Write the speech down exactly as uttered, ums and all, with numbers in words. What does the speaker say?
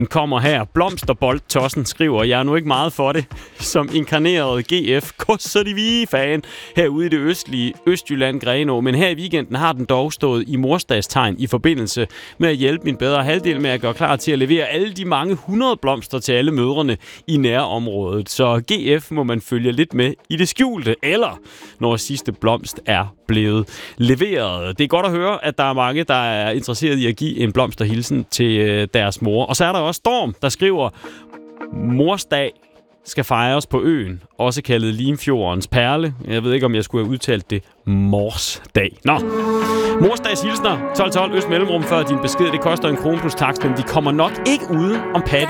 Den kommer her. Blomsterboldtossen skriver, jeg er nu ikke meget for det. Som inkarneret G F, kosser de vige fan herude i det østlige Østjylland Grenaa. Men her i weekenden har den dog stået i morsdagstegn i forbindelse med at hjælpe min bedre halvdel med at gøre klar til at levere alle de mange hundrede blomster til alle mødrene i nærområdet. Så G F må man følge lidt med i det skjulte, eller når sidste blomst er blevet leveret. Det er godt at høre, at der er mange, der er interesseret i at give en blomsterhilsen til deres mor. Og så er der også Storm, der skriver, morsdag skal fejres på øen, også kaldet Limfjordens Perle. Jeg ved ikke, om jeg skulle have udtalt det morsdag. Nå, morsdags hilsner, tolv tolv Øst Mellemrum før din besked. Det koster en krone plus takst, men vi kommer nok ikke ude om Patty